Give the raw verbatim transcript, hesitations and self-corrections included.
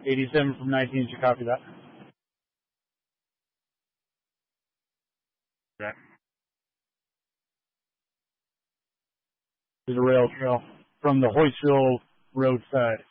eighty-seven from nineteen, should copy that. That. There's a rail trail from the Hoytsville roadside.